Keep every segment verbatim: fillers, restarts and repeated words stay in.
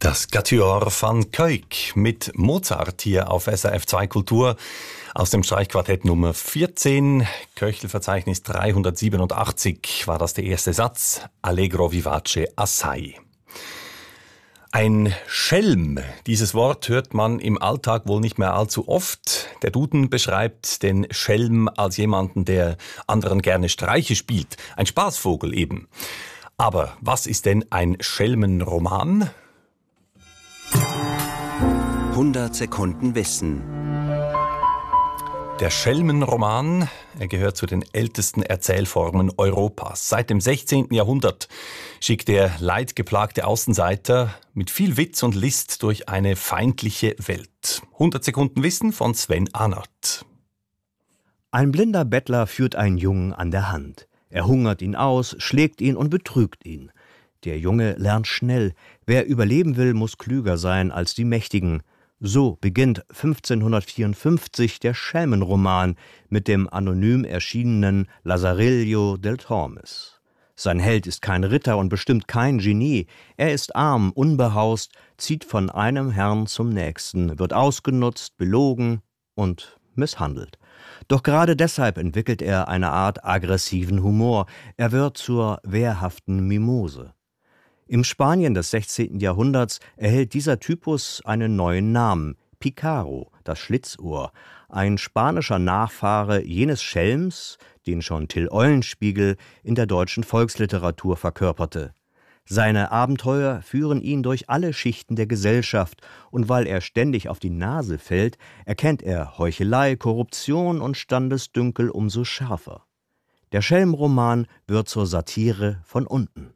Das Quatuor van Kuijk mit Mozart hier auf S R F zwei Kultur aus dem Streichquartett Nummer vierzehn. Köchelverzeichnis dreihundertsiebenundachtzig war das der erste Satz. Allegro vivace assai. Ein Schelm, dieses Wort hört man im Alltag wohl nicht mehr allzu oft. Der Duden beschreibt den Schelm als jemanden, der anderen gerne Streiche spielt. Ein Spaßvogel eben. Aber was ist denn ein Schelmenroman? hundert Sekunden Wissen. Der Schelmenroman, er gehört zu den ältesten Erzählformen Europas. Seit dem sechzehnten Jahrhundert schickt der leidgeplagte Außenseiter mit viel Witz und List durch eine feindliche Welt. hundert Sekunden Wissen von Sven Arnert. Ein blinder Bettler führt einen Jungen an der Hand. Er hungert ihn aus, schlägt ihn und betrügt ihn. Der Junge lernt schnell. Wer überleben will, muss klüger sein als die Mächtigen. So beginnt fünfzehnhundertvierundfünfzig der Schelmenroman mit dem anonym erschienenen Lazarillo del Tormes. Sein Held ist kein Ritter und bestimmt kein Genie. Er ist arm, unbehaust, zieht von einem Herrn zum nächsten, wird ausgenutzt, belogen und misshandelt. Doch gerade deshalb entwickelt er eine Art aggressiven Humor. Er wird zur wehrhaften Mimose. Im Spanien des sechzehnten Jahrhunderts erhält dieser Typus einen neuen Namen, Picaro, das Schlitzohr, ein spanischer Nachfahre jenes Schelms, den schon Till Eulenspiegel in der deutschen Volksliteratur verkörperte. Seine Abenteuer führen ihn durch alle Schichten der Gesellschaft, und weil er ständig auf die Nase fällt, erkennt er Heuchelei, Korruption und Standesdünkel umso schärfer. Der Schelmenroman wird zur Satire von unten.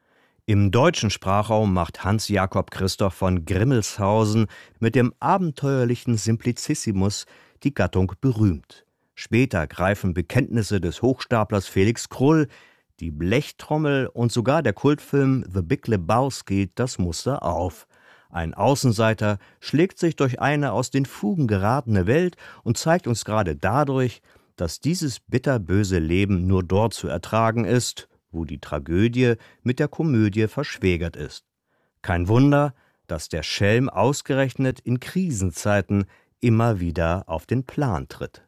Im deutschen Sprachraum macht Hans Jakob Christoph von Grimmelshausen mit dem abenteuerlichen Simplicissimus die Gattung berühmt. Später greifen Bekenntnisse des Hochstaplers Felix Krull, die Blechtrommel und sogar der Kultfilm The Big Lebowski das Muster auf. Ein Außenseiter schlägt sich durch eine aus den Fugen geratene Welt und zeigt uns gerade dadurch, dass dieses bitterböse Leben nur dort zu ertragen ist, wo die Tragödie mit der Komödie verschwägert ist. Kein Wunder, dass der Schelm ausgerechnet in Krisenzeiten immer wieder auf den Plan tritt.